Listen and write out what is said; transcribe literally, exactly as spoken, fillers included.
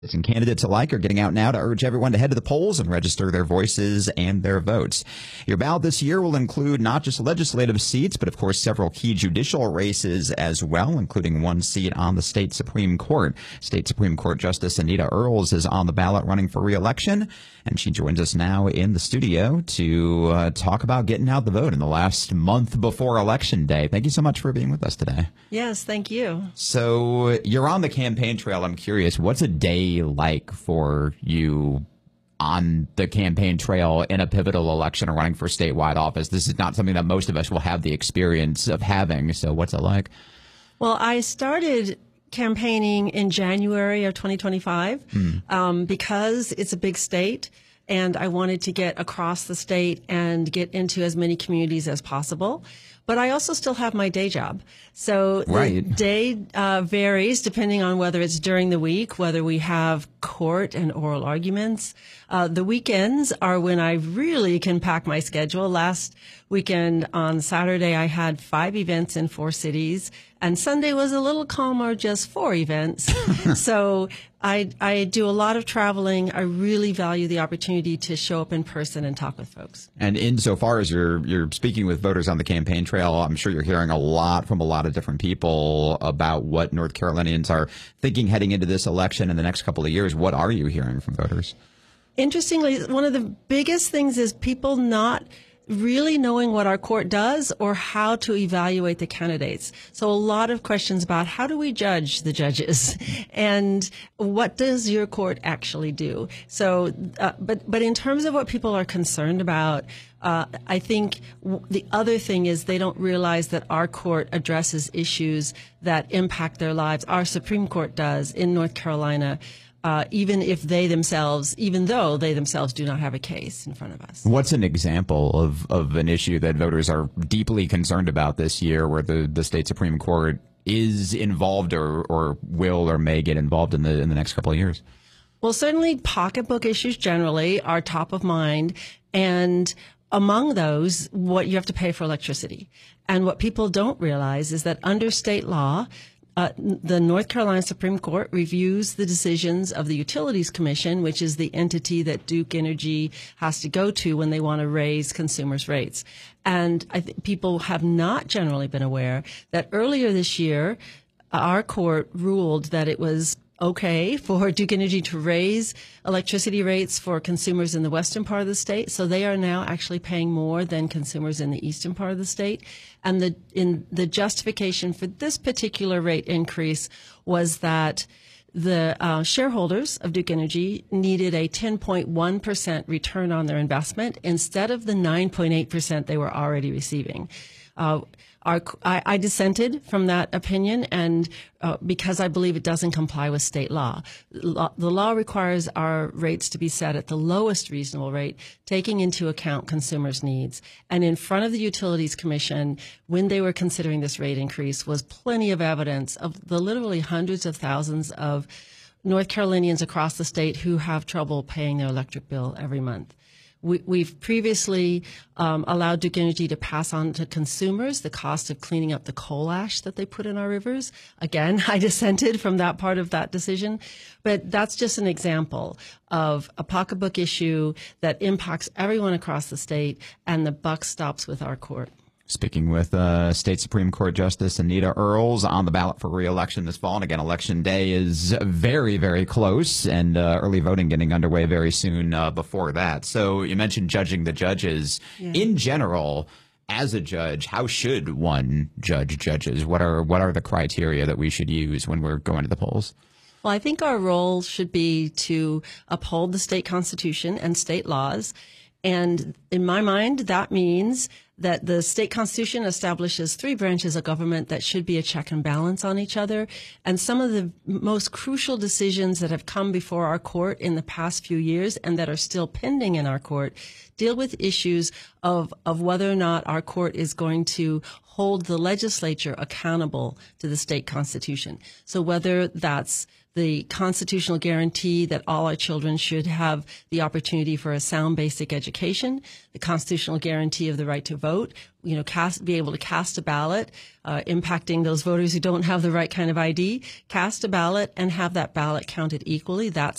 And candidates alike are getting out now to urge everyone to head to the polls and register their voices and their votes. Your ballot this year will include not just legislative seats, but of course several key judicial races as well, including one seat on the state Supreme Court. State Supreme Court Justice Anita Earls is on the ballot running for re-election, and she joins us now in the studio to uh, talk about getting out the vote in the last month before Election Day. Thank you so much for being with us today. Yes, thank you. So you're on the campaign trail. I'm curious, what's a day like for you on the campaign trail in a pivotal election or running for statewide office? This is not something that most of us will have the experience of having. So what's it like? Well, I started campaigning in January of twenty twenty-five mm. um, because it's a big state. And I wanted to get across the state and get into as many communities as possible. But I also still have my day job. So right. the day uh, varies depending on whether it's during the week, whether we have court and oral arguments. Uh, the weekends are when I really can pack my schedule. Last weekend on Saturday, I had five events in four cities. And Sunday was a little calmer, just four events. So I, I do a lot of traveling. I really value the opportunity to show up in person and talk with folks. And insofar as you're you're speaking with voters on the campaign trail, I'm sure you're hearing a lot from a lot of different people about what North Carolinians are thinking heading into this election in the next couple of years. What are you hearing from voters? Interestingly, one of the biggest things is people not really knowing what our court does or how to evaluate the candidates. So a lot of questions about how do we judge the judges and what does your court actually do? So, uh, but, but in terms of what people are concerned about, uh, I think w- the other thing is they don't realize that our court addresses issues that impact their lives. Our Supreme Court does in North Carolina. Uh, even if they themselves, even though they themselves do not have a case in front of us. What's an example of, of an issue that voters are deeply concerned about this year where the, the state Supreme Court is involved or, or will or may get involved in the in the next couple of years? Well, certainly pocketbook issues generally are top of mind. And among those, what you have to pay for electricity. And what people don't realize is that under state law, Uh, the North Carolina Supreme Court reviews the decisions of the Utilities Commission, which is the entity that Duke Energy has to go to when they want to raise consumers' rates. And I think people have not generally been aware that earlier this year, our court ruled that it was okay for Duke Energy to raise electricity rates for consumers in the western part of the state. So they are now actually paying more than consumers in the eastern part of the state. And the in the justification for this particular rate increase was that the uh, shareholders of Duke Energy needed a ten point one percent return on their investment instead of the nine point eight percent they were already receiving. Uh, Our, I, I dissented from that opinion, and uh, because I believe it doesn't comply with state law. law. The law requires our rates to be set at the lowest reasonable rate, taking into account consumers' needs. And in front of the Utilities Commission, when they were considering this rate increase, was plenty of evidence of the literally hundreds of thousands of North Carolinians across the state who have trouble paying their electric bill every month. We, we've previously um, allowed Duke Energy to pass on to consumers the cost of cleaning up the coal ash that they put in our rivers. Again, I dissented from that part of that decision. But that's just an example of a pocketbook issue that impacts everyone across the state, and the buck stops with our court. Speaking with uh, State Supreme Court Justice Anita Earls on the ballot for re-election this fall. And again, Election Day is very, very close, and uh, early voting getting underway very soon uh, before that. So you mentioned judging the judges. Yeah. In general, as a judge, how should one judge judges? What are what are the criteria that we should use when we're going to the polls? Well, I think our role should be to uphold the state constitution and state laws. And in my mind, that means that the state constitution establishes three branches of government that should be a check and balance on each other. And some of the most crucial decisions that have come before our court in the past few years and that are still pending in our court deal with issues of, of whether or not our court is going to hold the legislature accountable to the state constitution. So whether that's the constitutional guarantee that all our children should have the opportunity for a sound basic education, the constitutional guarantee of the right to vote, you know, cast, be able to cast a ballot, uh, impacting those voters who don't have the right kind of I D, cast a ballot and have that ballot counted equally. That's